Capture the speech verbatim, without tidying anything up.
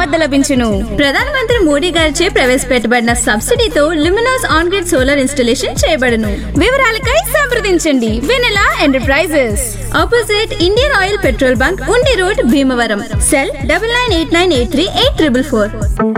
వద్ద లభించును. ప్రధానమంత్రి మోడీ గారిచే ప్రవేశపెట్టబడిన సబ్సిడీతో Luminous on grid solar installation చేయబడును. వివరాలకై సంప్రదించండి వెనెలా enterprises, opposite Indian oil petrol bunk, ఉండి road, Bhimavaram. Cell double nine eight nine eight three eight triple four.